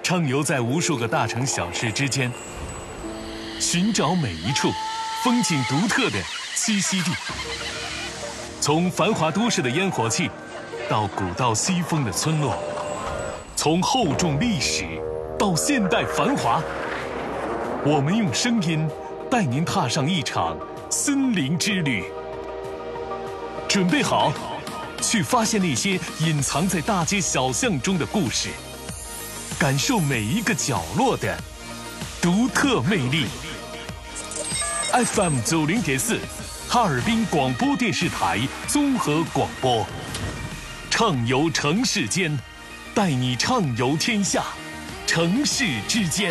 畅游在无数个大城小市之间，寻找每一处风景独特的栖息地。从繁华都市的烟火气，到古道西风的村落，从厚重历史到现代繁华，我们用声音带您踏上一场森林之旅。准备好，去发现那些隐藏在大街小巷中的故事，感受每一个角落的独特魅力。FM 90.4，哈尔滨广播电视台综合广播，畅游城市间，带你畅游天下，城市之间。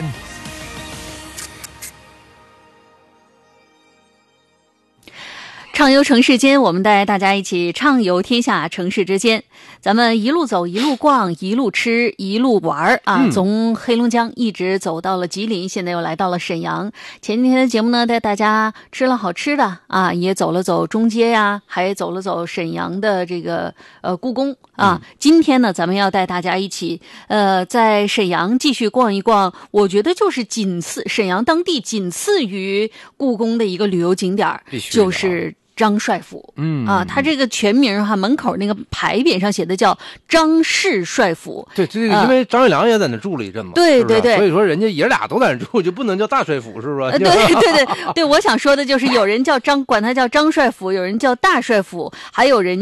畅游城市间，我们带大家一起畅游天下，城市之间。咱们一路走，一路逛，一路吃，一路玩啊！从黑龙江一直走到了吉林，现在又来到了沈阳。前几天的节目呢，带大家吃了好吃的啊，也走了走中街呀，还走了走沈阳的这个故宫啊。今天呢，咱们要带大家一起在沈阳继续逛一逛，我觉得就是沈阳当地仅次于故宫的一个旅游景点，就是张帅府。他这个全名哈，门口那个牌匾上写的叫张氏帅府。 对，这个因为张学良也在那住了一阵嘛。 对对对， 所以说人家爷俩都在那住，就不能叫大帅府，是不是？ 对，我想说的就是有人叫管他叫张帅府，有人叫大帅府，还有人